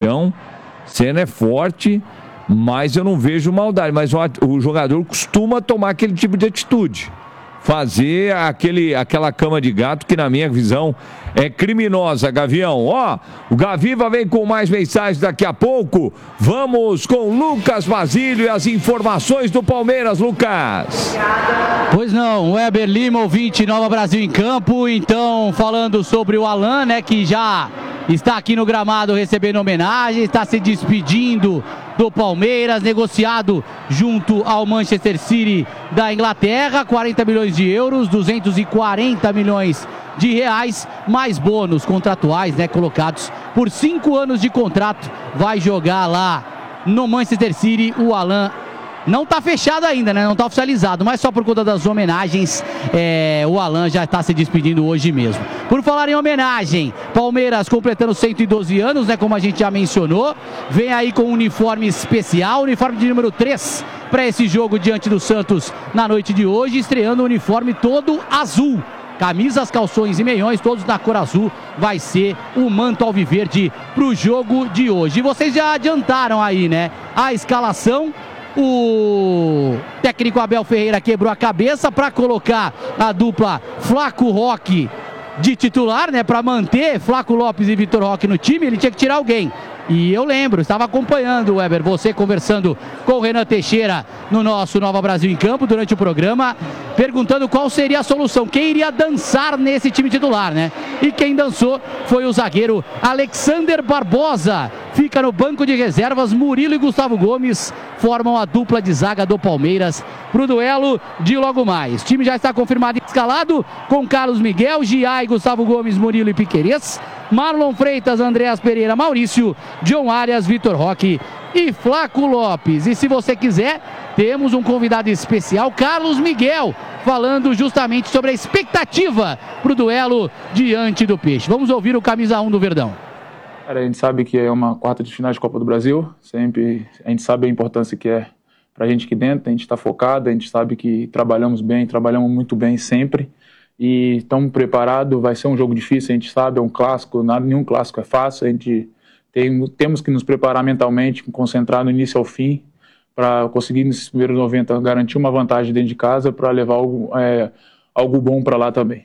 chão. Senna é forte, mas eu não vejo maldade. Mas o jogador costuma tomar aquele tipo de atitude. Fazer aquela cama de gato que, na minha visão, é criminosa, Gavião. O Gaviva vem com mais mensagens daqui a pouco. Vamos com Lucas Basílio e as informações do Palmeiras, Lucas. Pois não, Weber Lima, ouvinte, Nova Brasil em Campo. Então, falando sobre o Alan, né, que já está aqui no gramado recebendo homenagem, está se despedindo do Palmeiras, negociado junto ao Manchester City da Inglaterra, 40 milhões de euros, 240 milhões de reais, mais bônus contratuais, né, colocados por 5 anos de contrato. Vai jogar lá no Manchester City. O Alan não está fechado ainda, né? Não está oficializado, mas só por conta das homenagens, o Alan já está se despedindo hoje mesmo. Por falar em homenagem, Palmeiras completando 112 anos, né? Como a gente já mencionou, vem aí com um uniforme especial, uniforme de número 3 para esse jogo diante do Santos na noite de hoje, estreando o uniforme todo azul. Camisas, calções e meiões, todos na cor azul, vai ser o manto alviverde para o jogo de hoje. E vocês já adiantaram aí, né? A escalação. O técnico Abel Ferreira quebrou a cabeça para colocar a dupla Flaco Roque de titular, né? Para manter Flaco Lopes e Vitor Roque no time, ele tinha que tirar alguém. E eu lembro, estava acompanhando, Weber, você conversando com o Renan Teixeira no nosso Nova Brasil em Campo durante o programa, perguntando qual seria a solução, quem iria dançar nesse time titular, né? E quem dançou foi o zagueiro Alexander Barbosa. Fica no banco de reservas, Murilo e Gustavo Gomes formam a dupla de zaga do Palmeiras para o duelo de logo mais. O time já está confirmado e escalado com Carlos Miguel, Giai, Gustavo Gomes, Murilo e Piquerez, Marlon Freitas, Andreas Pereira, Maurício, John Arias, Vitor Roque e Flaco Lopes. E se você quiser, temos um convidado especial, Carlos Miguel, falando justamente sobre a expectativa para o duelo diante do Peixe. Vamos ouvir o camisa 1 do Verdão. A gente sabe que é uma quarta de final de Copa do Brasil, sempre a gente sabe a importância que é pra gente aqui dentro, a gente está focado, a gente sabe que trabalhamos bem, trabalhamos muito bem sempre e estamos preparados. Vai ser um jogo difícil, a gente sabe, é um clássico, nenhum clássico é fácil, a gente temos que nos preparar mentalmente, concentrar no início ao fim para conseguir nesses primeiros 90 garantir uma vantagem dentro de casa para levar algo bom para lá também.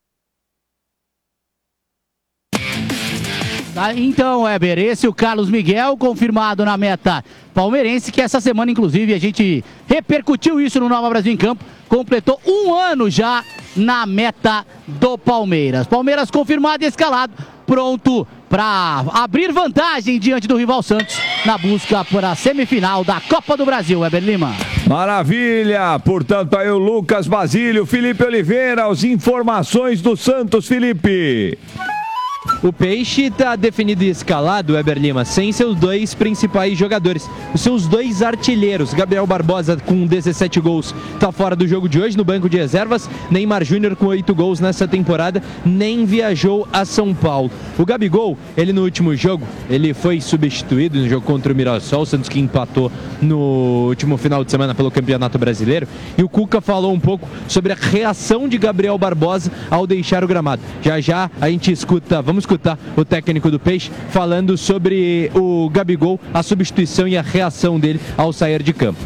Então, Weber, esse é o Carlos Miguel, confirmado na meta palmeirense, que essa semana, inclusive, a gente repercutiu isso no Nova Brasil em Campo, completou 1 ano já na meta do Palmeiras. Palmeiras confirmado e escalado, pronto para abrir vantagem diante do rival Santos na busca por a semifinal da Copa do Brasil, Weber Lima. Maravilha! Portanto, aí o Lucas Basílio, Felipe Oliveira, as informações do Santos, Felipe. O Peixe está definido e escalado, Weber Lima, sem seus 2 principais jogadores. Os seus 2 artilheiros, Gabriel Barbosa com 17 gols, está fora do jogo de hoje, no banco de reservas. Neymar Júnior com 8 gols nessa temporada, nem viajou a São Paulo. O Gabigol, ele no último jogo, ele foi substituído no jogo contra o Mirassol, o Santos que empatou no último final de semana pelo Campeonato Brasileiro. E o Cuca falou um pouco sobre a reação de Gabriel Barbosa ao deixar o gramado. Já já a gente vamos escutar o técnico do Peixe falando sobre o Gabigol, a substituição e a reação dele ao sair de campo.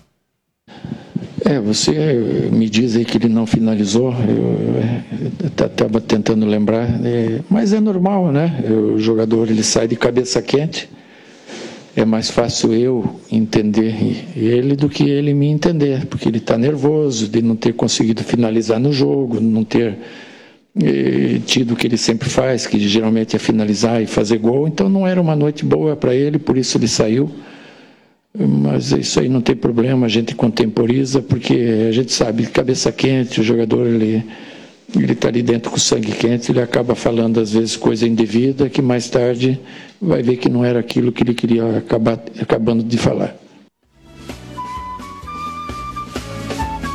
Você me diz aí que ele não finalizou, eu estava tentando lembrar, mas é normal, né? O jogador ele sai de cabeça quente, é mais fácil eu entender ele do que ele me entender, porque ele está nervoso de não ter conseguido finalizar no jogo, não ter tido o que ele sempre faz, que geralmente é finalizar e fazer gol. Então não era uma noite boa para ele, por isso ele saiu. Mas isso aí não tem problema, a gente contemporiza, porque a gente sabe, cabeça quente, o jogador ele está ali dentro com o sangue quente, ele acaba falando às vezes coisa indevida, que mais tarde vai ver que não era aquilo que ele queria acabando de falar.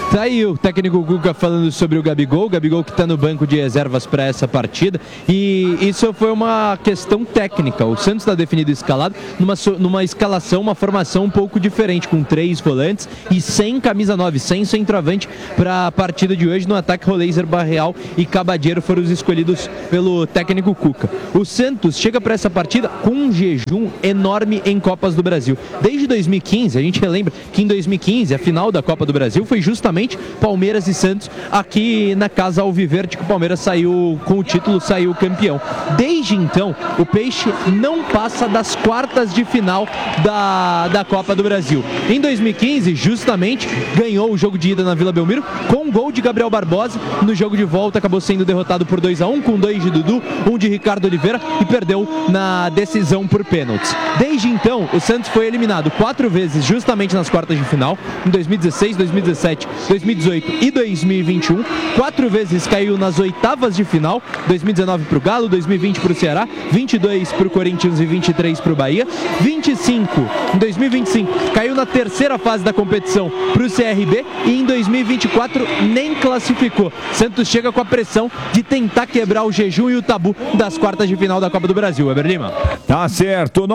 Tá aí o técnico Cuca falando sobre o Gabigol que está no banco de reservas para essa partida, e isso foi uma questão técnica. O Santos está definido escalado numa escalação, uma formação um pouco diferente, com 3 volantes e sem camisa 9, sem centroavante para a partida de hoje. No ataque, Roleiser, Barreal e Cabadeiro foram os escolhidos pelo técnico Cuca. O Santos chega para essa partida com um jejum enorme em Copas do Brasil. Desde 2015, a gente relembra que em 2015, a final da Copa do Brasil foi justamente Palmeiras e Santos aqui na Casa Alviverde, que o Palmeiras saiu com o título, saiu campeão. Desde então, o Peixe não passa das quartas de final da Copa do Brasil. Em 2015, justamente, ganhou o jogo de ida na Vila Belmiro com um gol de Gabriel Barbosa. No jogo de volta acabou sendo derrotado por 2-1, com 2 de Dudu, 1 de Ricardo Oliveira, e perdeu na decisão por pênaltis. Desde então, o Santos foi eliminado 4 vezes justamente nas quartas de final, em 2016, 2017, 2018 e 2021. 4 vezes caiu nas oitavas de final, 2019 para o Galo, 2020 para o Ceará, 22 para o Corinthians e 23 para o Bahia. 25, em 2025, caiu na terceira fase da competição para o CRB, e em 2024 nem classificou. Santos chega com a pressão de tentar quebrar o jejum e o tabu das quartas de final da Copa do Brasil. Weber Lima. Tá certo,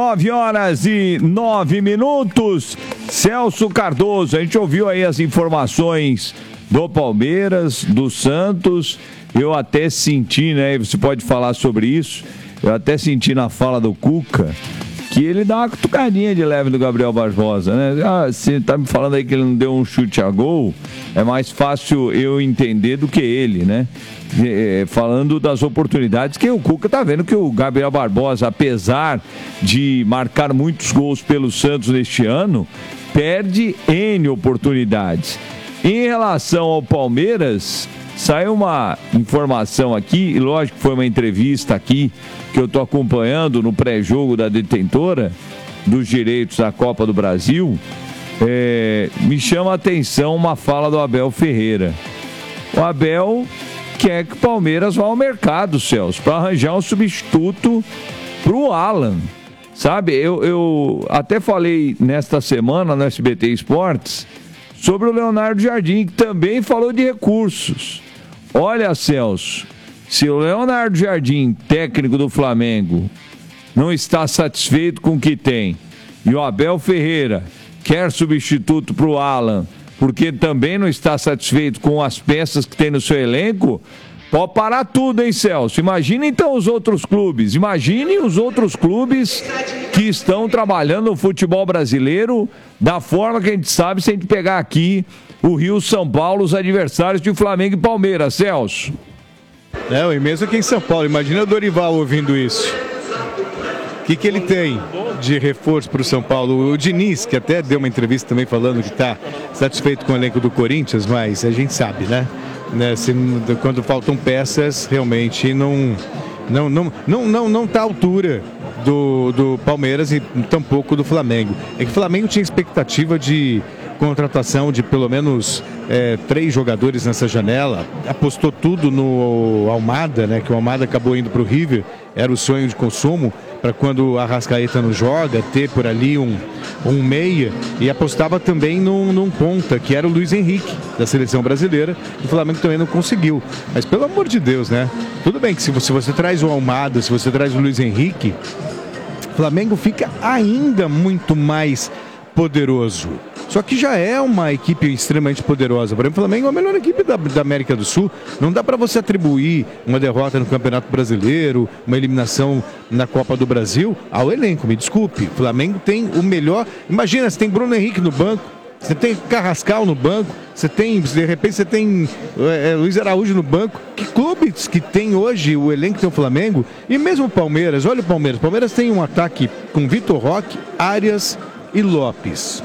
9h09. Celso Cardoso, a gente ouviu aí as informações do Palmeiras, do Santos. Eu até senti, né, você pode falar sobre isso, eu até senti na fala do Cuca que ele dá uma cutucadinha de leve do Gabriel Barbosa, né? Você tá me falando aí que ele não deu um chute a gol, é mais fácil eu entender do que ele, né? Falando das oportunidades que o Cuca tá vendo que o Gabriel Barbosa, apesar de marcar muitos gols pelo Santos neste ano, perde N oportunidades. Em relação ao Palmeiras, saiu uma informação aqui, e lógico que foi uma entrevista aqui que eu estou acompanhando no pré-jogo da detentora dos direitos da Copa do Brasil. Me chama a atenção uma fala do Abel Ferreira. O Abel quer que o Palmeiras vá ao mercado, Celso, para arranjar um substituto para o Alan. Sabe, eu até falei nesta semana no SBT Esportes sobre o Leonardo Jardim, que também falou de recursos. Olha, Celso, se o Leonardo Jardim, técnico do Flamengo, não está satisfeito com o que tem, e o Abel Ferreira quer substituto para o Alan, porque também não está satisfeito com as peças que tem no seu elenco, pode parar tudo, hein, Celso? Imagine então os outros clubes. Imagine os outros clubes que estão trabalhando no futebol brasileiro da forma que a gente sabe, se a gente pegar aqui o Rio, São Paulo, os adversários de Flamengo e Palmeiras. Celso. E mesmo aqui em São Paulo, imagina o Dorival ouvindo isso. O que ele tem de reforço para o São Paulo? O Diniz, que até deu uma entrevista também falando que está satisfeito com o elenco do Corinthians, mas a gente sabe, né? Quando faltam peças, realmente não está à altura do Palmeiras e tampouco do Flamengo. É que o Flamengo tinha expectativa de contratação de pelo menos 3 jogadores nessa janela, apostou tudo no Almada, né, que o Almada acabou indo para o River, era o sonho de consumo, para quando a Arrascaeta não joga, ter por ali um meia, e apostava também num ponta, que era o Luiz Henrique, da seleção brasileira, e o Flamengo também não conseguiu. Mas pelo amor de Deus, né? Tudo bem que se você traz o Almada, se você traz o Luiz Henrique, o Flamengo fica ainda muito mais poderoso. Só que já é uma equipe extremamente poderosa. Por exemplo, o Flamengo é a melhor equipe da América do Sul. Não dá para você atribuir uma derrota no Campeonato Brasileiro, uma eliminação na Copa do Brasil ao elenco. Me desculpe. O Flamengo tem o melhor. Imagina, você tem Bruno Henrique no banco, você tem Carrascal no banco, de repente você tem Luiz Araújo no banco. Que clubes que tem hoje o elenco que tem o Flamengo? E mesmo o Palmeiras, olha o Palmeiras. O Palmeiras tem um ataque com Vitor Roque, Arias e Lopes.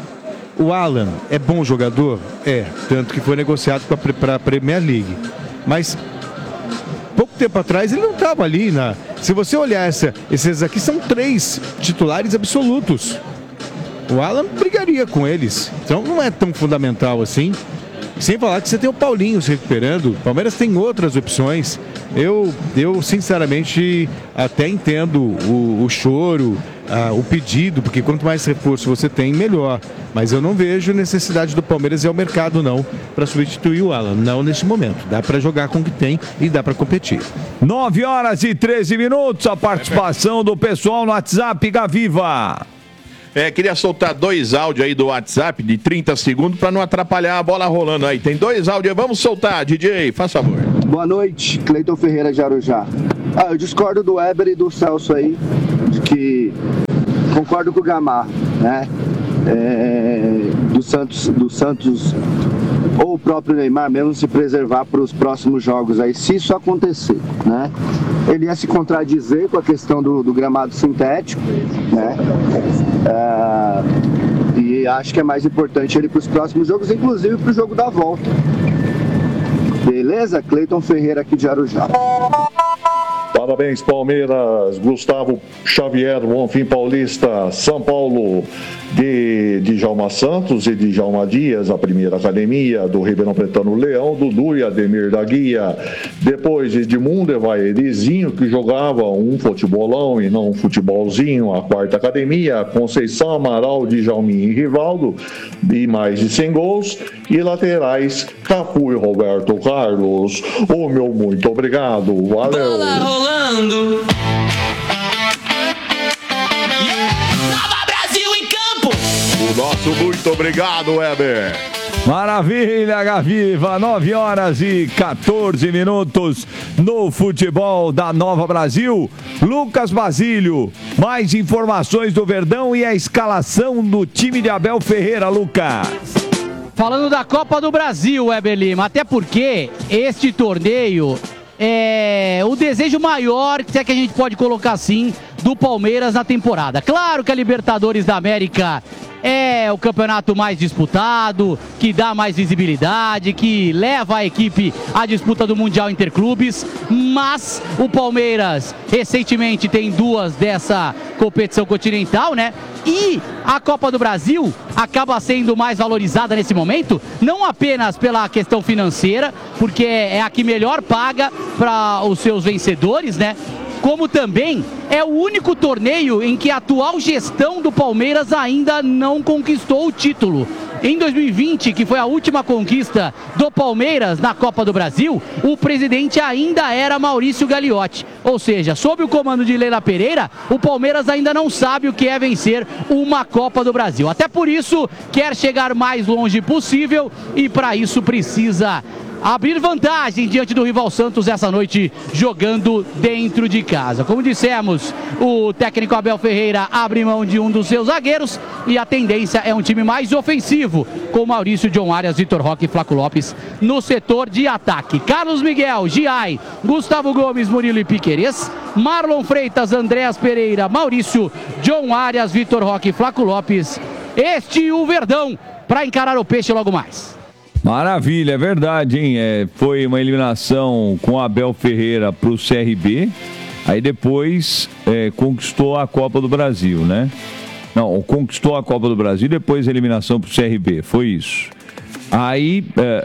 O Alan é bom jogador? Tanto que foi negociado para a Premier League. Mas pouco tempo atrás ele não estava ali. Se você olhar esses aqui são 3 titulares absolutos. O Alan brigaria com eles. Então não é tão fundamental assim. Sem falar que você tem o Paulinho se recuperando. O Palmeiras tem outras opções. Eu sinceramente até entendo o choro o pedido, porque quanto mais reforço você tem, melhor. Mas eu não vejo necessidade do Palmeiras ir ao mercado, não, para substituir o Alan. Não nesse momento. Dá para jogar com o que tem e dá para competir. 9h13, a participação do pessoal no WhatsApp, Gaviva. Queria soltar 2 áudios aí do WhatsApp de 30 segundos para não atrapalhar a bola rolando aí. Tem 2 áudios, vamos soltar, DJ, faz favor. Boa noite, Cleiton Ferreira de Arujá. Eu discordo do Weber e do Celso aí, de que concordo com o Gamar, né? Do Santos ou o próprio Neymar mesmo se preservar para os próximos jogos aí, se isso acontecer, né? Ele ia se contradizer com a questão do gramado sintético, né? E acho que é mais importante ele para os próximos jogos, inclusive para o jogo da volta. Beleza? Cleiton Ferreira aqui de Arujá. Parabéns, Palmeiras. Gustavo Xavier, Bonfim Paulista, São Paulo, de Djalma Santos e de Djalma Dias, a primeira academia, do Ribeirão Pretano Leão, Dudu e Ademir da Guia. Depois Edmundo, vai Elizinho, que jogava um futebolão e não um futebolzinho, a quarta academia, Conceição Amaral, Djalminha e Rivaldo, e mais de 100 gols. E laterais, Cafu e Roberto Carlos. Meu muito obrigado. Valeu. Bola rolando. Nova Brasil em campo. O nosso muito obrigado, Weber. Maravilha, Gaviva, 9h14 no futebol da Nova Brasil. Lucas Basílio, mais informações do Verdão e a escalação do time de Abel Ferreira, Lucas. Falando da Copa do Brasil, Weber Lima, até porque este torneio é o desejo maior, se é que a gente pode colocar assim, do Palmeiras na temporada. Claro que a Libertadores da América é o campeonato mais disputado, que dá mais visibilidade, que leva a equipe à disputa do Mundial Interclubes, mas o Palmeiras recentemente tem 2 dessa competição continental, né? E a Copa do Brasil acaba sendo mais valorizada nesse momento, não apenas pela questão financeira, porque é a que melhor paga para os seus vencedores, né? Como também é o único torneio em que a atual gestão do Palmeiras ainda não conquistou o título. Em 2020, que foi a última conquista do Palmeiras na Copa do Brasil, o presidente ainda era Maurício Gagliotti. Ou seja, sob o comando de Leila Pereira, o Palmeiras ainda não sabe o que é vencer uma Copa do Brasil. Até por isso, quer chegar mais longe possível e para isso precisa abrir vantagem diante do rival Santos essa noite, jogando dentro de casa. Como dissemos, o técnico Abel Ferreira abre mão de um dos seus zagueiros e a tendência é um time mais ofensivo, com Maurício, John Arias, Vitor Roque e Flaco Lopes no setor de ataque. Carlos Miguel, Giai, Gustavo Gomes, Murilo e Piquerez, Marlon Freitas, Andréas Pereira, Maurício, John Arias, Vitor Roque e Flaco Lopes. Este o Verdão para encarar o Peixe logo mais. Maravilha, é verdade, hein? Foi uma eliminação com Abel Ferreira para o CRB, aí depois conquistou a Copa do Brasil, né? Não, conquistou a Copa do Brasil, depois a eliminação para o CRB, foi isso. Aí,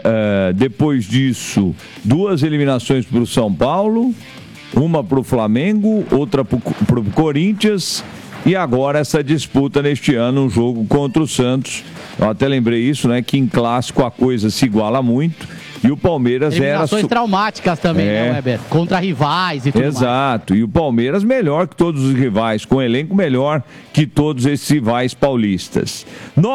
depois disso, 2 eliminações para o São Paulo, uma para o Flamengo, outra para o Corinthians, e agora essa disputa neste ano, um jogo contra o Santos. Eu até lembrei isso, né? Que em clássico a coisa se iguala muito. E o Palmeiras eliminações traumáticas também, né, Weber? Contra rivais e tudo mais. Exato. E o Palmeiras melhor que todos os rivais, com um elenco melhor que todos esses rivais paulistas.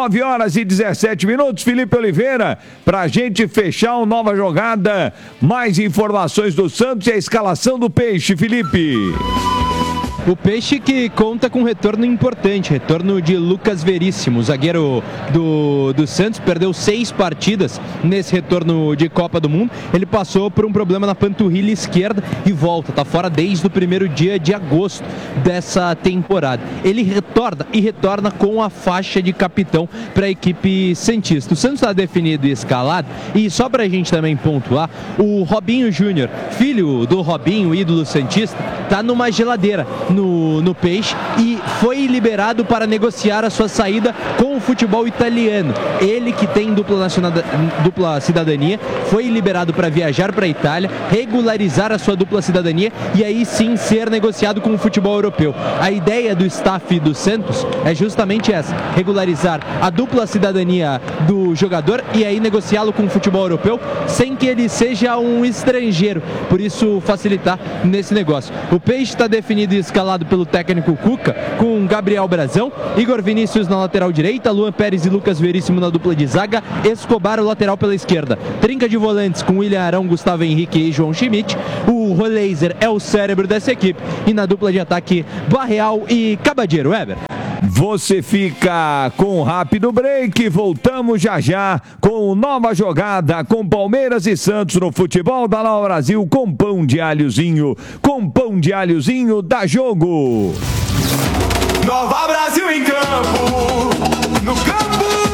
9h17, Felipe Oliveira, pra gente fechar uma nova jogada. Mais informações do Santos e a escalação do Peixe, Felipe. O Peixe que conta com um retorno importante, retorno de Lucas Veríssimo, zagueiro do Santos, perdeu 6 partidas nesse retorno de Copa do Mundo. Ele passou por um problema na panturrilha esquerda e volta, tá fora desde o primeiro dia de agosto dessa temporada. Ele retorna com a faixa de capitão para a equipe santista. O Santos está definido e escalado, e só para a gente também pontuar, o Robinho Júnior, filho do Robinho, ídolo santista, tá numa geladeira. no Peixe e foi liberado para negociar a sua saída com o futebol italiano. Ele, que tem dupla cidadania, foi liberado para viajar para a Itália, regularizar a sua dupla cidadania e aí sim ser negociado com o futebol europeu. A ideia do staff do Santos é justamente essa: regularizar a dupla cidadania do jogador e aí negociá-lo com o futebol europeu sem que ele seja um estrangeiro, por isso facilitar nesse negócio. O Peixe está definido e escalado pelo técnico Cuca, com Gabriel Brazão, Igor Vinícius na lateral direita, Luan Pérez e Lucas Veríssimo na dupla de zaga, Escobar o lateral pela esquerda, trinca de volantes com William Arão, Gustavo Henrique e João Schmidt. O Roleiser é o cérebro dessa equipe e na dupla de ataque Barreal e Cabadeiro. Weber. Você fica com um rápido break, voltamos já já com nova jogada com Palmeiras e Santos no futebol da Nova Brasil com pão de alhozinho dá jogo. Nova Brasil em campo, no campo.